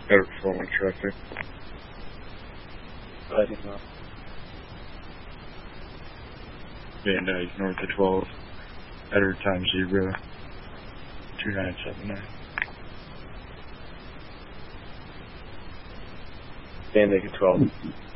Better flowing traffic. Lighting up. Van Dyke, north of 12. Better times 0. 2979. Van Dyke at 12.